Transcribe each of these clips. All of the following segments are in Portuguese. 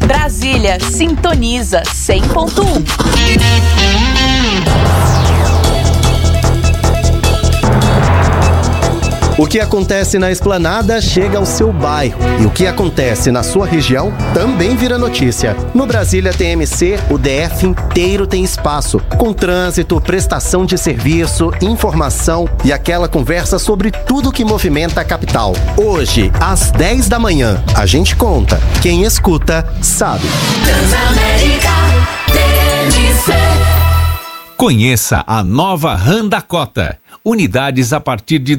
Brasília sintoniza 100.1. O que acontece na Esplanada chega ao seu bairro. E o que acontece na sua região também vira notícia. No Brasília TMC, o DF inteiro tem espaço, com trânsito, prestação de serviço, informação e aquela conversa sobre tudo que movimenta a capital. Hoje, às 10 da manhã, a gente conta. Quem escuta, sabe. Transamérica TMC. Conheça a nova RAM Dakota. Unidades a partir de R$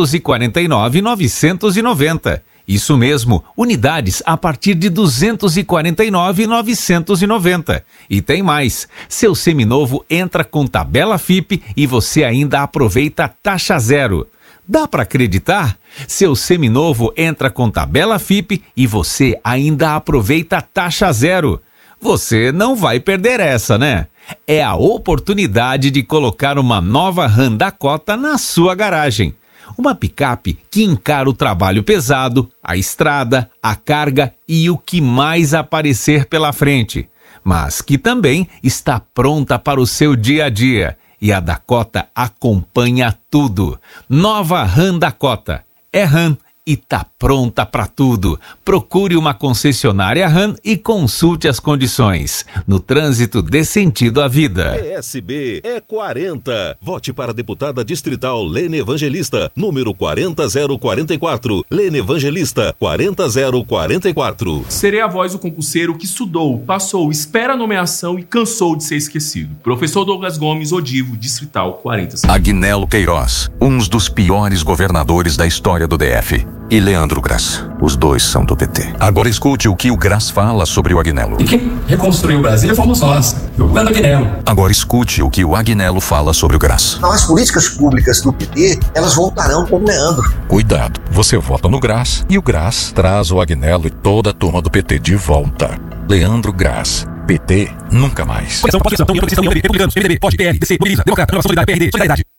249.990. Isso mesmo, unidades a partir de R$ 249.990. E tem mais, seu seminovo entra com tabela FIP e você ainda aproveita taxa zero. Dá para acreditar? Seu seminovo entra com tabela FIP e você ainda aproveita taxa zero. Você não vai perder essa, né? É a oportunidade de colocar uma nova RAM Dakota na sua garagem. Uma picape que encara o trabalho pesado, a estrada, a carga e o que mais aparecer pela frente. Mas que também está pronta para o seu dia a dia. E a Dakota acompanha tudo. Nova RAM Dakota. É RAM e tá pronta para tudo. Procure uma concessionária RAM e consulte as condições. No trânsito, dê sentido à vida. PSB é 40. Vote para a deputada distrital Lene Evangelista, número 40044. Lene Evangelista, 40044. Serei a voz do concurseiro que estudou, passou, espera a nomeação e cansou de ser esquecido. Professor Douglas Gomes, Odivo, distrital 40. Agnello Queiroz, um dos piores governadores da história do DF. E Leandro Grass. Os dois são do PT. Agora escute o que o Grass fala sobre o Agnello. E quem reconstruiu o Brasil fomos nós, o governo Agnello. Agora escute o que o Agnello fala sobre o Grass. As políticas públicas do PT, elas voltarão com o Leandro. Cuidado, você vota no Grass e o Grass traz o Agnello e toda a turma do PT de volta. Leandro Grass. PT nunca mais. União Republicanos, MDB, POD, PR, DC, Mobiliza, Democrata, Renovação Solidária, PRD, Solidariedade.